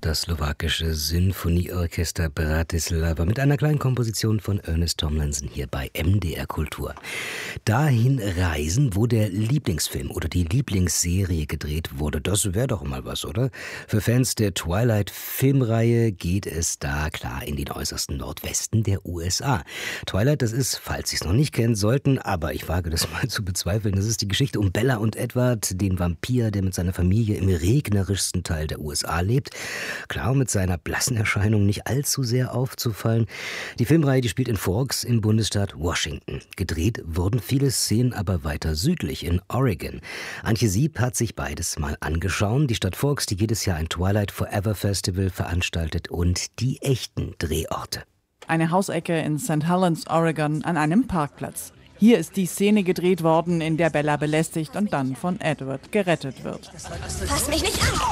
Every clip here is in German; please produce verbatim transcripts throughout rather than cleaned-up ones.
Das slowakische Sinfonieorchester Bratislava mit einer kleinen Komposition von Ernest Tomlinson hier bei M D R Kultur. Dahin reisen, wo der Lieblingsfilm oder die Lieblingsserie gedreht wurde, das wäre doch mal was, oder? Für Fans der Twilight-Filmreihe geht es da klar in den äußersten Nordwesten der U S A. Twilight, das ist, falls Sie es noch nicht kennen sollten, aber ich wage das mal zu bezweifeln, das ist die Geschichte um Bella und Edward, den Vampir, der mit seiner Familie im regnerischsten Teil der U S A lebt. Klar, mit seiner blassen Erscheinung nicht allzu sehr aufzufallen. Die Filmreihe, die spielt in Forks im Bundesstaat Washington. Gedreht wurden viele Szenen aber weiter südlich in Oregon. Antje Sieb hat sich beides mal angeschaut. Die Stadt Forks, die jedes Jahr ein Twilight Forever Festival veranstaltet und die echten Drehorte. Eine Hausecke in Saint Helens, Oregon, an einem Parkplatz. Hier ist die Szene gedreht worden, in der Bella belästigt und dann von Edward gerettet wird. Fass mich nicht an!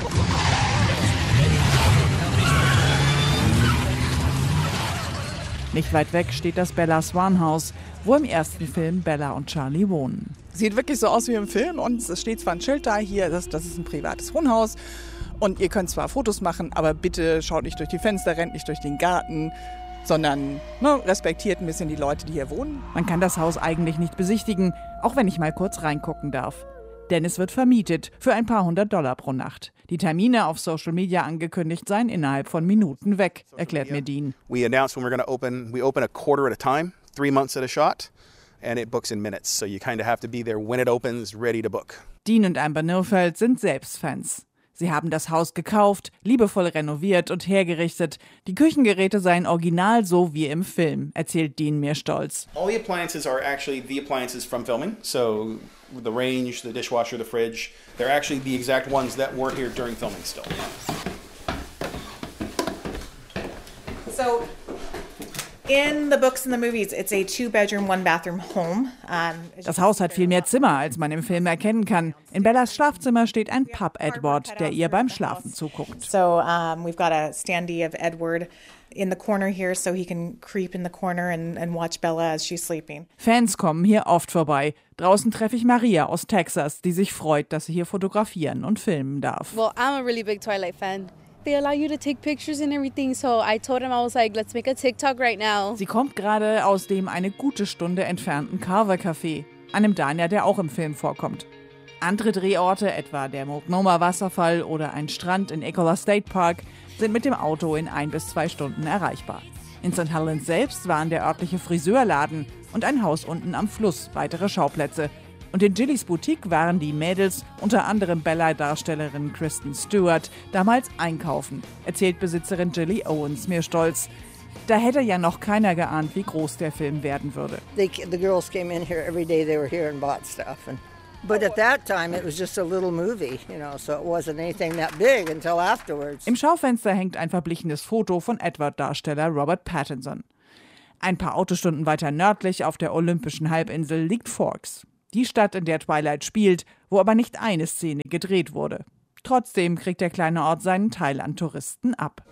Nicht weit weg steht das Bella Swan House, wo im ersten Film Bella und Charlie wohnen. Sieht wirklich so aus wie im Film und es steht zwar ein Schild da, hier, das, das ist ein privates Wohnhaus und ihr könnt zwar Fotos machen, aber bitte schaut nicht durch die Fenster, rennt nicht durch den Garten, sondern ne, respektiert ein bisschen die Leute, die hier wohnen. Man kann das Haus eigentlich nicht besichtigen, auch wenn ich mal kurz reingucken darf. Denn es wird vermietet für ein paar hundert Dollar pro Nacht. Die Termine auf Social Media angekündigt seien innerhalb von Minuten weg, erklärt mir Dean. We announce when we're going to open. We open a quarter at a time, three months at a shot, and it books in minutes. So you kind of have to be there when it opens, ready to book. Dean und Amber Neufeld sind selbst Fans. Sie haben das Haus gekauft, liebevoll renoviert und hergerichtet. Die Küchengeräte seien original so wie im Film, erzählt Dean mir stolz. All the appliances are actually the appliances from filming. So the range, the dishwasher, the fridge, they're actually the exact ones that were here during filming still. So in the books and the movies, it's a two-bedroom, one-bathroom home. Um, das Haus hat viel mehr Zimmer, als man im Film erkennen kann. In Bellas Schlafzimmer steht ein Pup-Edward, der ihr beim Schlafen zuguckt. So um, we've got a standee of Edward in the corner here, so he can creep in the corner and, and watch Bella as she's sleeping. Fans kommen hier oft vorbei. Draußen treffe ich Maria aus Texas, die sich freut, dass sie hier fotografieren und filmen darf. Well, I'm a really big Twilight fan. They allow you to take pictures and everything, so I told him, I was like, let's make a TikTok right now. Sie kommt gerade aus dem eine gute Stunde entfernten Carver Café, einem Diner, der auch im Film vorkommt. Andere Drehorte, etwa der Multnomah Wasserfall oder ein Strand in Ecola State Park, sind mit dem Auto in ein bis zwei Stunden erreichbar. In Saint Helens selbst waren der örtliche Friseurladen und ein Haus unten am Fluss weitere Schauplätze. Und in Jillys Boutique waren die Mädels, unter anderem Bella-Darstellerin Kristen Stewart, damals einkaufen, erzählt Besitzerin Jilly Owens mir stolz. Da hätte ja noch keiner geahnt, wie groß der Film werden würde. They, the girls came in here every day. They were here and bought stuff. And, but at that time, it was just a little movie, you know, so it wasn't anything that big until afterwards. Im Schaufenster hängt ein verblichenes Foto von Edward-Darsteller Robert Pattinson. Ein paar Autostunden weiter nördlich auf der Olympischen Halbinsel liegt Forks. Die Stadt, in der Twilight spielt, wo aber nicht eine Szene gedreht wurde. Trotzdem kriegt der kleine Ort seinen Teil an Touristen ab.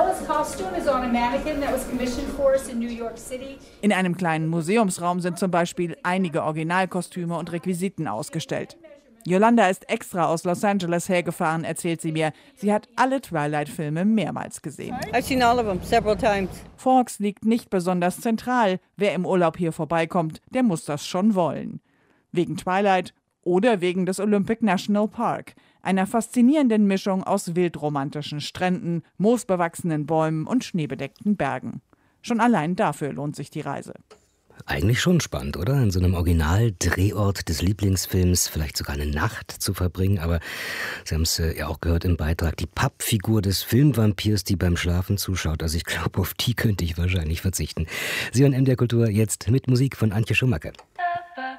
In einem kleinen Museumsraum sind zum Beispiel einige Originalkostüme und Requisiten ausgestellt. Yolanda ist extra aus Los Angeles hergefahren, erzählt sie mir. Sie hat alle Twilight-Filme mehrmals gesehen. I've seen all of them several times. Forks liegt nicht besonders zentral. Wer im Urlaub hier vorbeikommt, der muss das schon wollen. Wegen Twilight oder wegen des Olympic National Park, einer faszinierenden Mischung aus wildromantischen Stränden, moosbewachsenen Bäumen und schneebedeckten Bergen. Schon allein dafür lohnt sich die Reise. Eigentlich schon spannend, oder? In so einem Original-Drehort des Lieblingsfilms vielleicht sogar eine Nacht zu verbringen. Aber Sie haben es ja auch gehört im Beitrag, die Pappfigur des Filmvampirs, die beim Schlafen zuschaut. Also ich glaube, auf die könnte ich wahrscheinlich verzichten. Sie hören M D R Kultur jetzt mit Musik von Antje Schumacher.